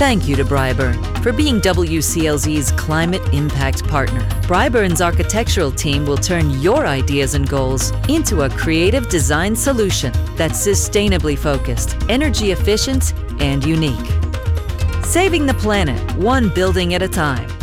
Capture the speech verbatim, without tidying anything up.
Thank you to Bryburn for being W C L Z's climate impact partner. Bryburn's architectural team will turn your ideas and goals into a creative design solution that's sustainably focused, energy efficient, and unique. Saving the planet one building at a time.